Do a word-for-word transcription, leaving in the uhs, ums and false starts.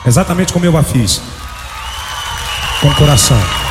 Exatamente como eu a fiz. Com o coração.